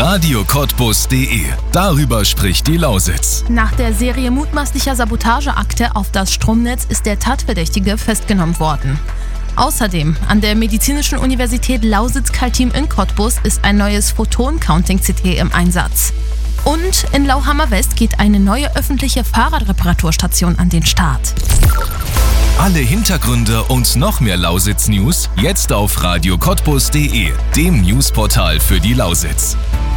radiocottbus.de. Darüber spricht die Lausitz. Nach der Serie mutmaßlicher Sabotageakte auf das Stromnetz ist der Tatverdächtige festgenommen worden. Außerdem an der Medizinischen Universität Lausitz-Kaltim in Cottbus ist ein neues Photon-Counting-CT im Einsatz. Und in Lauhammer West geht eine neue öffentliche Fahrradreparaturstation an den Start. Alle Hintergründe und noch mehr Lausitz-News jetzt auf radiocottbus.de, dem Newsportal für die Lausitz.